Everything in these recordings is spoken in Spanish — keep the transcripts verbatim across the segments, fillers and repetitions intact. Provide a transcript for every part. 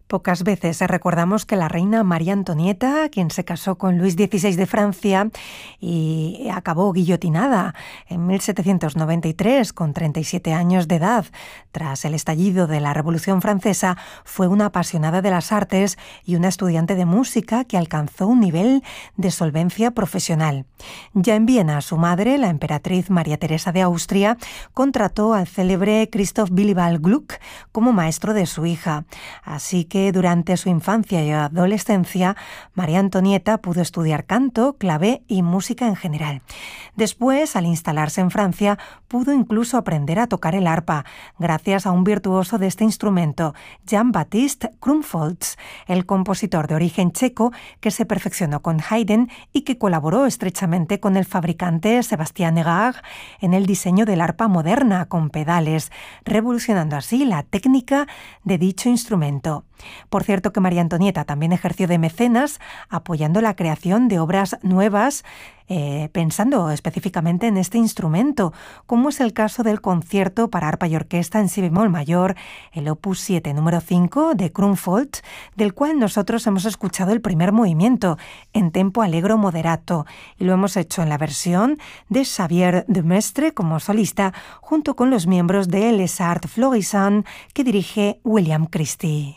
Pocas veces recordamos que la reina María Antonieta, quien se casó con Luis dieciséis de Francia y acabó guillotinada en mil setecientos noventa y tres con treinta y siete años de edad, tras el estallido de la Revolución Francesa, fue una apasionada de las artes y una estudiante de música que alcanzó un nivel de solvencia profesional. Ya en Viena, su madre, la emperatriz María Teresa de Austria, contrató al célebre Christoph Willibald Gluck como maestro de su hija. Así que durante su infancia y adolescencia, María Antonieta pudo estudiar canto, clave y música en general. Después, al instalarse en Francia, pudo incluso aprender a tocar el arpa, gracias a un virtuoso de este instrumento, Jean-Baptiste Krumholtz, el compositor de origen checo que se perfeccionó con Haydn y que colaboró estrechamente con el fabricante Sébastien Egard en el diseño del arpa moderna con pedales, revolucionando así la técnica de dicho instrumento. Por cierto que María Antonieta también ejerció de mecenas, apoyando la creación de obras nuevas, eh, pensando específicamente en este instrumento, como es el caso del concierto para arpa y orquesta en si bemol mayor, el opus siete número cinco de Krumholtz, del cual nosotros hemos escuchado el primer movimiento, en tempo allegro moderato, y lo hemos hecho en la versión de Xavier de Mestre como solista, junto con los miembros de Les Arts Florissants que dirige William Christie.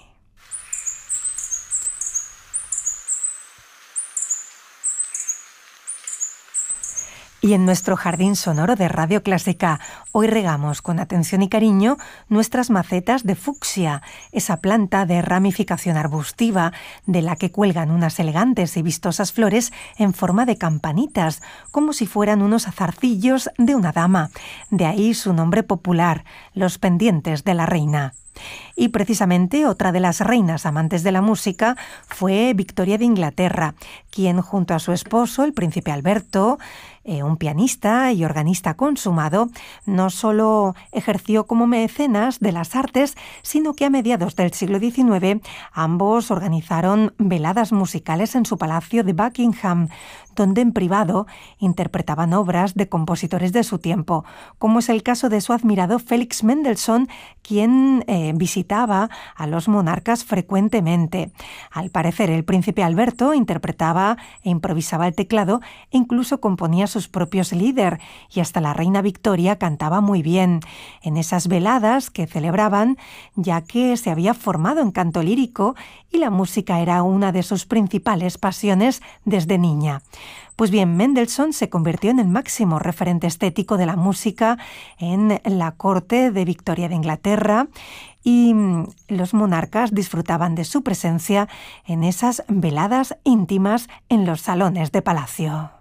Y en nuestro jardín sonoro de Radio Clásica, hoy regamos con atención y cariño nuestras macetas de fucsia, esa planta de ramificación arbustiva de la que cuelgan unas elegantes y vistosas flores en forma de campanitas, como si fueran unos zarcillos de una dama. De ahí su nombre popular, los pendientes de la reina. Y precisamente otra de las reinas amantes de la música fue Victoria de Inglaterra, quien junto a su esposo, el príncipe Alberto, eh, un pianista y organista consumado, no solo ejerció como mecenas de las artes, sino que a mediados del siglo diecinueve ambos organizaron veladas musicales en su palacio de Buckingham, donde en privado interpretaban obras de compositores de su tiempo, como es el caso de su admirado Félix Mendelssohn, quien eh, visitaba a los monarcas frecuentemente. Al parecer, el príncipe Alberto interpretaba e improvisaba el teclado e incluso componía sus propios lieder, y hasta la reina Victoria cantaba muy bien en esas veladas que celebraban, ya que se había formado en canto lírico y la música era una de sus principales pasiones desde niña. Pues bien, Mendelssohn se convirtió en el máximo referente estético de la música en la corte de Victoria de Inglaterra, y los monarcas disfrutaban de su presencia en esas veladas íntimas en los salones de palacio.